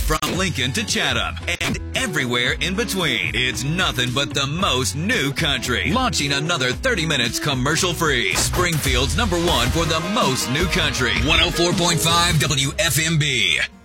From Lincoln to Chatham and everywhere in between, it's nothing but the most new country. Launching another 30 minutes commercial-free. Springfield's #1 for the most new country. 104.5 WFMB.